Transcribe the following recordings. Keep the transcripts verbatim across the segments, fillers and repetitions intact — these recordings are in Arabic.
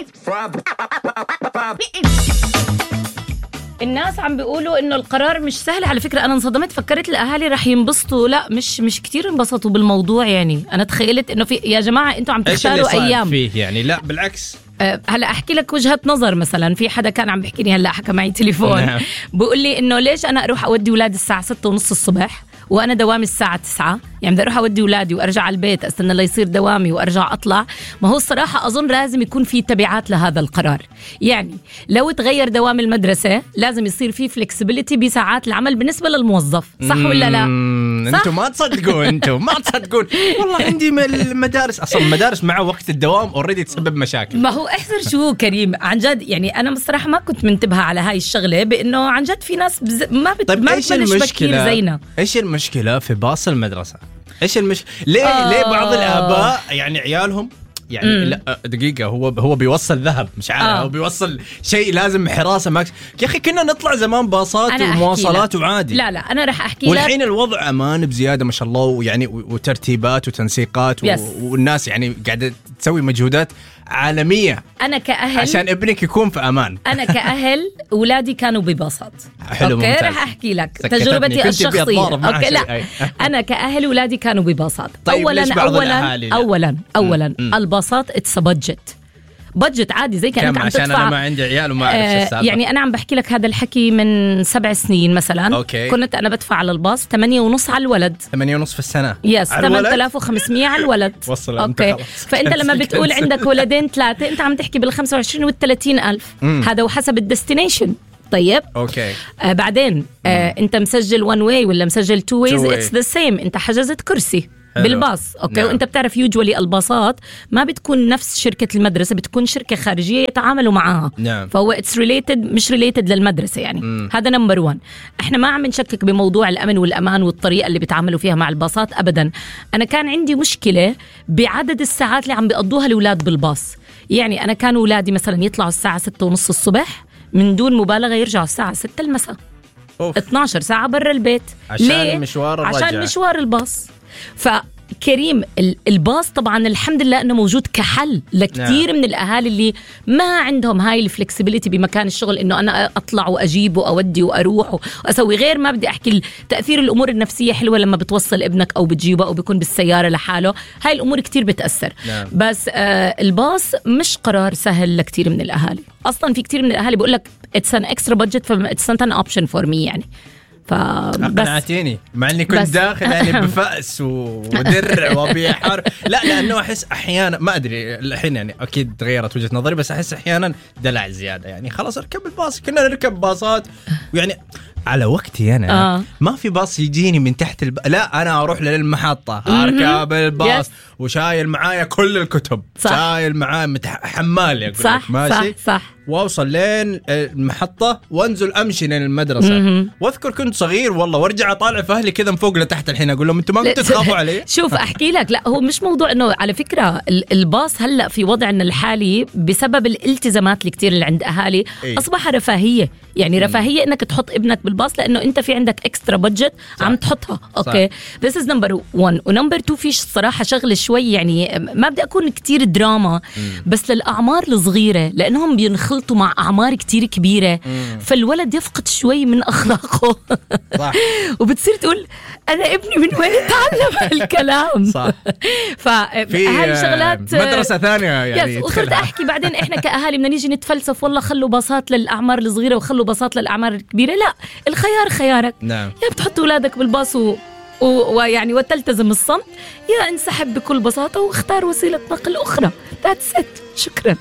الناس عم بيقولوا انه القرار مش سهل. على فكرة انا انصدمت، فكرت الاهالي رح ينبسطوا، لا مش مش كتير انبسطوا بالموضوع. يعني انا تخيلت انه في يا جماعة انتوا عم تختاروا ايام فيه يعني. لا بالعكس. أه هلا احكي لك وجهة نظر. مثلا في حدا كان عم بيحكيني هلا، حكى معي تليفون نعم. بيقول لي انه ليش انا اروح اودي اولادي الساعة ستة ونص الصبح وانا دوامي الساعة تسعة، يعني بدي اروح اودي اولادي وارجع على البيت استنى ليصير دوامي وارجع اطلع. ما هو الصراحة اظن لازم يكون في تبعات لهذا القرار. يعني لو تغير دوام المدرسة لازم يصير في فلكسبيليتي بساعات العمل بالنسبة للموظف، صح ولا لا؟ انتم ما تصدقون انتم ما تصدقون والله. عندي من المدارس اصلا المدارس مع وقت الدوام اوريدي تسبب مشاكل. ما هو احذر شو كريم عن جد. يعني انا بصراحة ما كنت منتبهة على هاي الشغلة، بانه عن جد في ناس بز... ما بت... طيب ما ايش المشكلة زينا. ايش المشكلة في باص المدرسة؟ ايش المشكلة؟ ليه آه. ليه بعض الآباء يعني عيالهم يعني مم. لا دقيقة، هو هو بيوصل ذهب مش عارف، آه. هو بيوصل شيء لازم حراسة ماكس. يا أخي كنا نطلع زمان باصات ومواصلات وعادي. لا لا أنا رح أحكي لك. والحين الوضع أمان بزيادة ما شاء الله، ويعني وترتيبات وتنسيقات و... والناس يعني قاعدة تسوي مجهودات عالمية. أنا كأهل عشان ابنك يكون في أمان. أنا كأهل أولادي كانوا بباصات. حلو أوكي ممتاز. رح أحكي لك تجربتي الشخصية. أوكي لا أنا كأهل أولادي كانوا بباصات. طيب أولا أولا أولا أولا الباصات اتس بادجت بادجت عادي زي كأنك عم تدفع. عشان أنا ما عندي عيال وما أعرف السالفة. يعني أنا عم بحكي لك هذا الحكي من سبع سنين مثلا. أوكي. كنت أنا بدفع على الباص ثمانية ونص على الولد. ثمانية ونص في السنة. يس ثمانية آلاف وخمسمية على الولد. وصل. أوكي. فأنت لما بتقول عندك ولدين ثلاثة أنت عم تحكي بالخمسة وعشرين والثلاثين ألف. هذا وحسب الدستينيشن. طيب اوكي. آه بعدين آه انت مسجل وان واي ولا مسجل تو ويز؟ اتس ذا سيم. انت حجزت كرسي حلو. بالباص اوكي. نعم. وانت بتعرف يوجولي الباصات ما بتكون نفس شركة المدرسة، بتكون شركة خارجية يتعاملوا معها. نعم. فهو اتس ريليتد مش ريليتد للمدرسة يعني. مم. هذا نمبر وان. احنا ما عم نشكك بموضوع الامن والامان والطريقة اللي بيتعاملوا فيها مع الباصات ابدا. انا كان عندي مشكلة بعدد الساعات اللي عم بيقضوها الاولاد بالباص. يعني انا كانوا اولادي مثلا يطلعوا الساعة ستة ونص الصبح من دون مبالغة يرجعوا الساعة ستة المساء. اثناشر ساعة برا البيت. عشان ليه؟ مشوار الرجع. عشان مشوار الباص. فكريم الباص طبعا الحمد لله انه موجود كحل لكثير نعم. من الاهالي اللي ما عندهم هاي الفلكسبيليتي بمكان الشغل، انه انا اطلع واجيب واودي واروح واسوي. غير ما بدي احكي تاثير الامور النفسيه حلوه لما بتوصل ابنك او بتجيبه او بيكون بالسياره لحاله. هاي الامور كتير بتاثر نعم. بس آه الباص مش قرار سهل لكثير من الاهالي. اصلا في كتير من الاهالي بقول لك اتس ان اكسترا بادجت فاتس نوت ان اوبشن فور مي يعني. أقنعتيني مع أني كنت داخل يعني بفأس ودرع وبيحر. لا لأنه أحس أحيانا ما أدري الحين يعني أكيد تغيرت وجهة نظري، بس أحس أحيانا دلع زيادة. يعني خلاص أركب الباص، كنا نركب باصات ويعني على وقتي أنا آه. ما في باص يجيني من تحت الب... لا أنا أروح للمحطة أركب الباص yes. وشايل معايا كل الكتب صح. شايل معايا متح... حمال يقول صح ماشي صح, صح. واوصل لين المحطة وانزل امشي لين المدرسة. م-م. واذكر كنت صغير والله وارجع اطالع في اهلي كذا من فوق لتحت الحين اقول لهم انتم ما كنتوا تخافوا علي. شوف احكي لك لا هو مش موضوع انه على فكرة الباص هلا في وضعنا الحالي بسبب الالتزامات الكتير اللي عند اهالي إيه؟ اصبح رفاهية. يعني م. رفاهية انك تحط ابنك بالباص لانه انت في عندك اكسترا بادجت عم تحطها. اوكي this is number one. ونمبر two فيش صراحة شغل شوي يعني ما بدي اكون كتير دراما م. بس للاعمار الصغيرة لانهم بينخلطوا مع اعمار كتير كبيرة مم. فالولد يفقد شوي من اخلاقه صح. وبتصير تقول انا ابني من وين اتعلم الكلام صح. فهاي شغلات مدرسة ثانية يعني. وصرت احكي بعدين احنا كاهالي بدنا نيجي نتفلسف والله خلوا باصات للاعمار الصغيرة وخلوا باصات للاعمار الكبيرة. لا الخيار خيارك. نعم. يا بتحط اولادك بالباص و... ويعني وتلتزم الصمت يا انسحب بكل بساطة واختار وسيلة نقل اخرى. That's it. شكرا.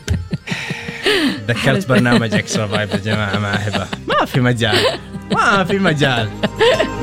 ذكرت برنامج اكسترا فايب يا جماعة مع هبة. ما في مجال ما في مجال